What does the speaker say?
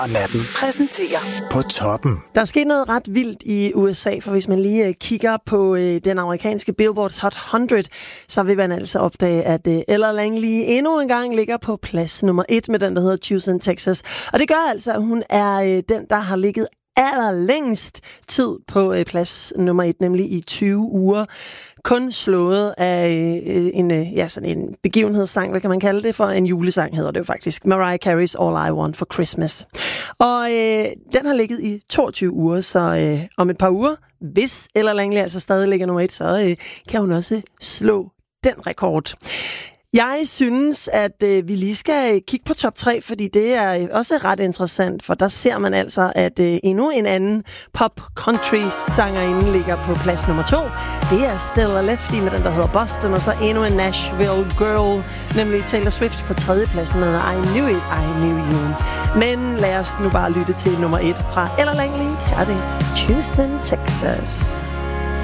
og natten præsenterer På Toppen. Der er sket noget ret vildt i USA, for hvis man lige kigger på den amerikanske Billboard Hot 100, så vil man altså opdage, at Ella Langley endnu en gang ligger på plads nummer 1 med den, der hedder Houston, Texas. Og det gør altså, at hun er den, der har ligget allerlængst tid på plads nummer 1, nemlig i 20 uger. Kun slået af en begivenhedssang, hvad kan man kalde det for? En julesang hedder det jo faktisk. Mariah Carey's All I Want for Christmas. Og den har ligget i 22 uger, så om et par uger, hvis Ella Langley altså stadig ligger nummer 1, så kan hun også slå den rekord. Jeg synes, at vi lige skal kigge på top 3, fordi det er også ret interessant, for der ser man altså, at endnu en anden pop-country-sangerinde ligger på plads nummer 2. Det er Stella Lefty med den, der hedder Boston, og så endnu en Nashville girl, nemlig Taylor Swift på 3. pladsen med I Knew It, I Knew You. Men lad os nu bare lytte til nummer 1 fra Ella Langley. Her er det Houston, Texas.